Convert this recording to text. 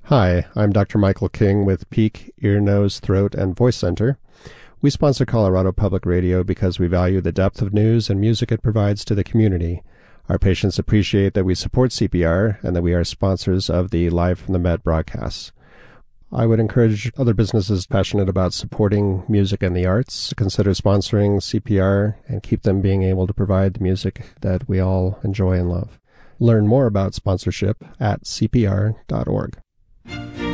Hi, I'm Dr. Michael King with Peak Ear, Nose, Throat, and Voice Center. We sponsor Colorado Public Radio because we value the depth of news and music it provides to the community. Our patients appreciate that we support CPR and that we are sponsors of the Live from the Med broadcasts. I would encourage other businesses passionate about supporting music and the arts to consider sponsoring CPR and keep them being able to provide the music that we all enjoy and love. Learn more about sponsorship at cpr.org.